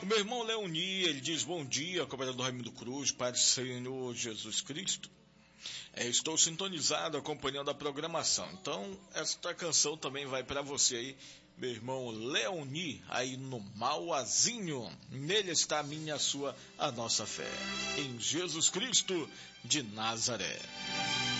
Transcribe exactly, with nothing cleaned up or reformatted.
meu irmão Leoni, ele diz: bom dia, cooperador Raimundo Cruz, Pai do Senhor Jesus Cristo. É, estou sintonizado, acompanhando a programação. Então, esta canção também vai para você aí, meu irmão Leoni, aí no Mauazinho. Nele está a minha, a sua, a nossa fé. Em Jesus Cristo de Nazaré.